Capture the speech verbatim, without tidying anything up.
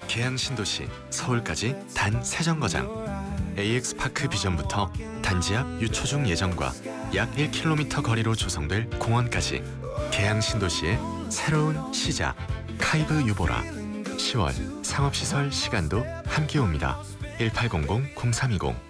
계양 신도시 서울까지 단 세 정거장. 에이엑스파크 비전부터 단지 앞 유초중 예정과 약 일 킬로미터 거리로 조성될 공원까지 계양 신도시의 새로운 시작. 카이브 유보라. 시월 상업시설 시간도 함께 옵니다. 일팔공공 공삼이공